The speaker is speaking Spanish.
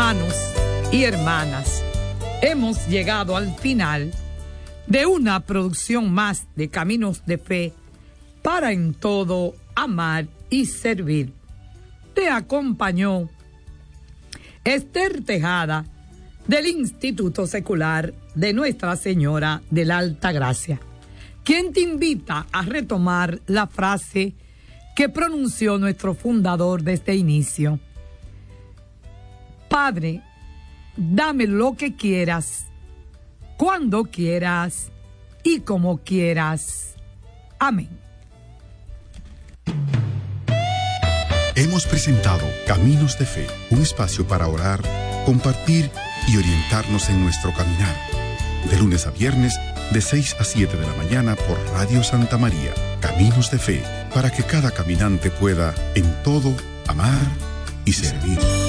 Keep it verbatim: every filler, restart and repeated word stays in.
Hermanos y hermanas, hemos llegado al final de una producción más de Caminos de Fe para en todo amar y servir. Te acompañó Esther Tejada del Instituto Secular de Nuestra Señora de la Alta Gracia, quien te invita a retomar la frase que pronunció nuestro fundador desde inicio. Padre, dame lo que quieras, cuando quieras y como quieras. Amén. Hemos presentado Caminos de Fe, un espacio para orar, compartir y orientarnos en nuestro caminar. De lunes a viernes, de seis a siete de la mañana por Radio Santa María. Caminos de Fe, para que cada caminante pueda, en todo, amar y servir.